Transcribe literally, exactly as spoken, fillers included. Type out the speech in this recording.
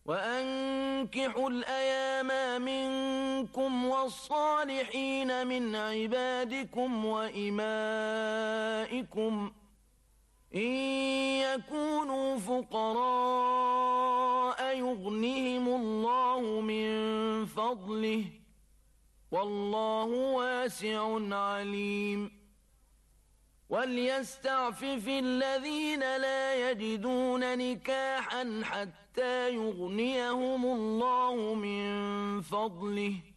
وأنكحوا الأيام منكم والصالحين من عبادكم وإمائكم إن يكونوا فقراء يغنهم الله من فضله والله واسع عليم وليستعفف الذين لا يجدون نكاحا حتى يغنيهم الله من فضله